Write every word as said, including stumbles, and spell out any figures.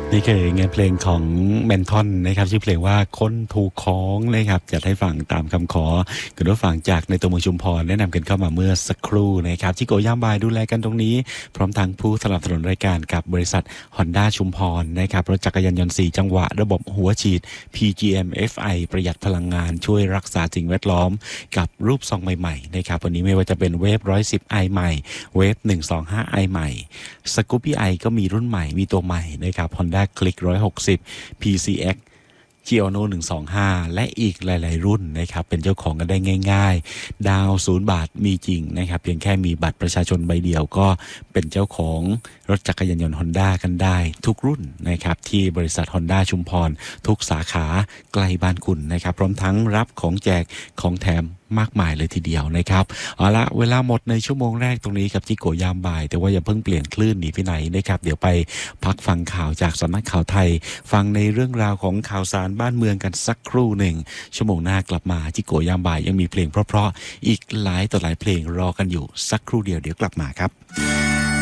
นี่คืองานเพลงของแมนทอนนะครับชื่อเพลงว่าคนถูกของนะครับจะให้ฟังตามคำขอคุณผู้ฟังจากในตัวเมืองชุมพรแนะนำกันเข้ามาเมื่อสักครู่นะครับชิโกย่ามบายดูแลกันตรงนี้พร้อมทั้งผู้สนับสนุนรายการกับบริษัท Honda ชุมพรนะครับรถจักรยานยนต์สี่จังหวะระบบหัวฉีด พี จี เอ็ม เอฟ ไอ ประหยัดพลังงานช่วยรักษาสิ่งแวดล้อมกับรูปทรงใหม่ๆนะครับวันนี้ไม่ว่าจะเป็นเวฟหนึ่งร้อยสิบ i ใหม่เวฟหนึ่งสองห้า i ใหม่สกูปปี้ i ก็มีรุ่นใหม่มีตัวใหม่นะครับ Honda Click หนึ่งร้อยหกสิบ พี ซี เอ็กซ์ Giorno หนึ่งสองห้าและอีกหลายๆรุ่นนะครับเป็นเจ้าของกันได้ง่ายๆดาวศูนย์บาทมีจริงนะครับเพียงแค่มีบัตรประชาชนใบเดียวก็เป็นเจ้าของรถจักรยานยนต์ Honda กันได้ทุกรุ่นนะครับที่บริษัท Honda ชุมพรทุกสาขาใกล้บ้านคุณนะครับพร้อมทั้งรับของแจกของแถมมากมายเลยทีเดียวนะครับเอาละเวลาหมดในชั่วโมงแรกตรงนี้กับจิโกยามบ่ายแต่ว่าอย่าเพิ่งเปลี่ยนคลื่นหนีไปไหนนะครับเดี๋ยวไปพักฟังข่าวจากสำนักข่าวไทยฟังในเรื่องราวของข่าวสารบ้านเมืองกันสักครู่หนึ่งชั่วโมงหน้ากลับมาจิโกยามบ่ายยังมีเพลงเพราะๆอีกหลายต่อหลายเพลงรอกันอยู่สักครู่เดียวเดี๋ยวกลับมาครับ